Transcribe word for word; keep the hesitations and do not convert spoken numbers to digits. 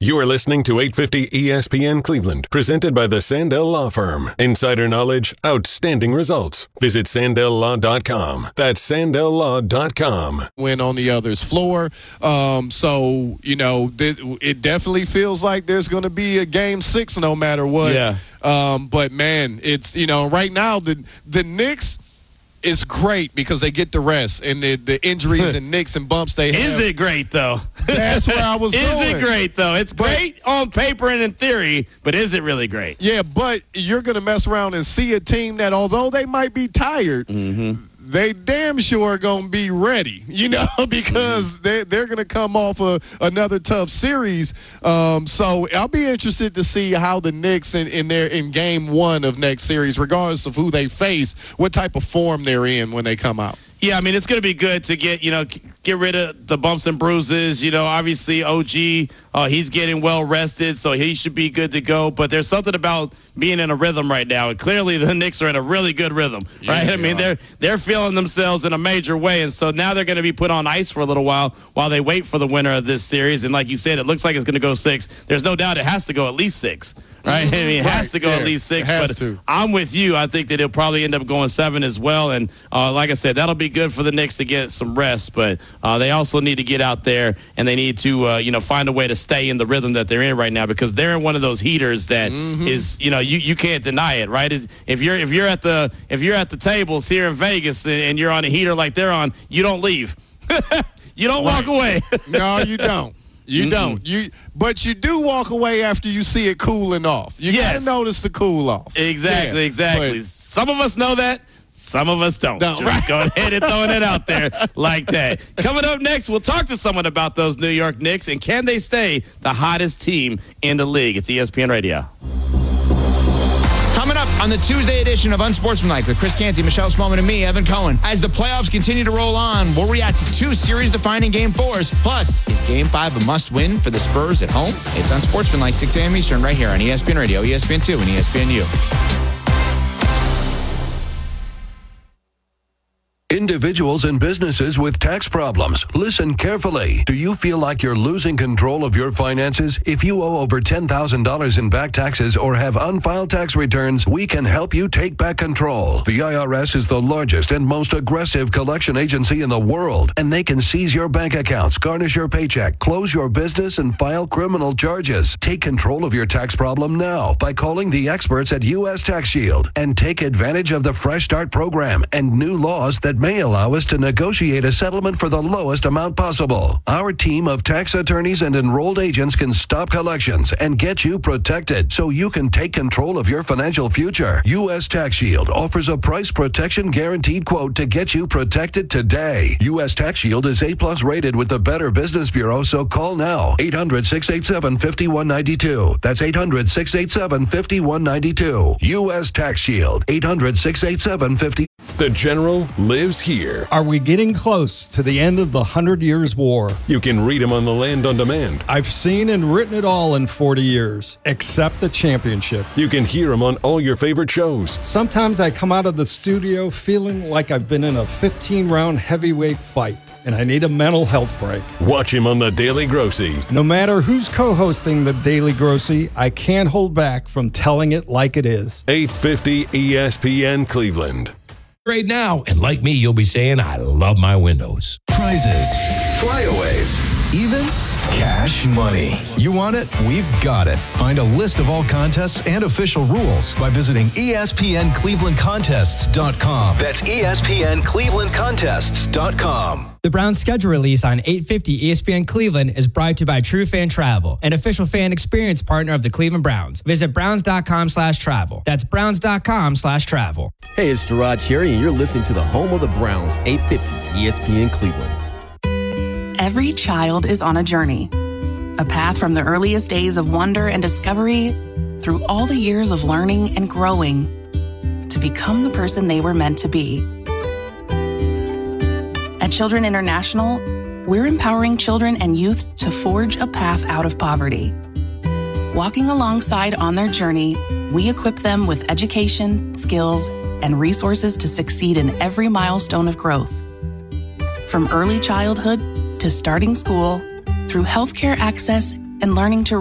You're listening to eight fifty E S P N Cleveland, presented by the Sandell Law Firm. Insider knowledge, outstanding results. Visit sandell law dot com. That's sandell law dot com. Win on the other's floor. Um, so, you know, th- it definitely feels like there's going to be a game six no matter what. Yeah. Um, but, man, it's, you know, right now the the Knicks – it's great because they get the rest and the, the injuries and nicks and bumps they have. Is it great, though? That's where I was is going. Is it great, though? It's but, great on paper and in theory, but is it really great? Yeah, but you're going to mess around and see a team that, although they might be tired, mm-hmm. they damn sure are going to be ready, you know, because mm-hmm. they, they're going to come off a, another tough series. Um, so I'll be interested to see how the Knicks in, in their in game one of next series, regardless of who they face, what type of form they're in when they come out. Yeah, I mean, it's going to be good to get, you know, get rid of the bumps and bruises. You know, obviously O G, uh, he's getting well rested, so he should be good to go. But there's something about being in a rhythm right now, and clearly the Knicks are in a really good rhythm, right? Yeah, I mean, they're they're feeling themselves in a major way, and so now they're going to be put on ice for a little while while they wait for the winner of this series. And like you said, it looks like it's going to go six. There's no doubt it has to go at least six, right? Mm-hmm. I mean, it has right. to go yeah, at least six. It has but to. I'm with you. I think that it'll probably end up going seven as well. And uh, like I said, that'll be good for the Knicks to get some rest. But uh, they also need to get out there and they need to, uh, you know, find a way to stay in the rhythm that they're in right now, because they're in one of those heaters that mm-hmm. is, you know, you, you can't deny it, right? If you're if you're at the if you're at the tables here in Vegas and, and you're on a heater like they're on, you don't leave. You don't right. walk away. No, you don't. You mm-hmm. don't. You, but you do walk away after you see it cooling off. You yes. gotta notice the cool off. Exactly, yeah, exactly. But some of us know that. Some of us don't. don't. Just right. go ahead and throwing it out there like that. Coming up next, we'll talk to someone about those New York Knicks and can they stay the hottest team in the league. It's E S P N Radio. Coming up on the Tuesday edition of Unsportsmanlike with Chris Canty, Michelle Smallman, and me, Evan Cohen. As the playoffs continue to roll on, we'll react to two series-defining Game fours. Plus, is Game five a must-win for the Spurs at home? It's Unsportsmanlike, six a.m. Eastern, right here on E S P N Radio, E S P N two, and E S P N U. Individuals and businesses with tax problems, listen carefully. Do you feel like you're losing control of your finances? If you owe over ten thousand dollars in back taxes or have unfiled tax returns, we can help you take back control. The I R S is the largest and most aggressive collection agency in the world, and they can seize your bank accounts, garnish your paycheck, close your business, and file criminal charges. Take control of your tax problem now by calling the experts at U S Tax Shield and take advantage of the Fresh Start program and new laws that may allow us to negotiate a settlement for the lowest amount possible. Our team of tax attorneys and enrolled agents can stop collections and get you protected so you can take control of your financial future. U S Tax Shield offers a price protection guaranteed quote to get you protected today. U S Tax Shield is A plus rated with the Better Business Bureau, so call now. eight hundred, six eight seven, five one nine two. That's eight hundred, six eight seven, five one nine two. U S Tax Shield. eight hundred, six eight seven, five one nine two. The General lives here. Are we getting close to the end of the Hundred Years' War? You can read him on The Land on Demand. I've seen and written it all in forty years, except the championship. You can hear him on all your favorite shows. Sometimes I come out of the studio feeling like I've been in a fifteen-round heavyweight fight, and I need a mental health break. Watch him on The Daily Grossy. No matter who's co-hosting The Daily Grossy, I can't hold back from telling it like it is. eight fifty E S P N Cleveland. Right now, and like me, you'll be saying, I love my windows. Prizes, flyaways, even cash money. You want it? We've got it. Find a list of all contests and official rules by visiting E S P N Cleveland Contests dot com. That's E S P N Cleveland Contests dot com. The Browns schedule release on eight fifty E S P N Cleveland is brought to you by True Fan Travel, an official fan experience partner of the Cleveland Browns. Visit browns.com slash travel. That's browns.com slash travel. Hey, it's Gerard Cherry, and you're listening to the home of the Browns, eight fifty E S P N Cleveland. Every child is on a journey, a path from the earliest days of wonder and discovery through all the years of learning and growing to become the person they were meant to be. At Children International, we're empowering children and youth to forge a path out of poverty. Walking alongside on their journey, we equip them with education, skills, and resources to succeed in every milestone of growth. From early childhood to starting school, through healthcare access and learning to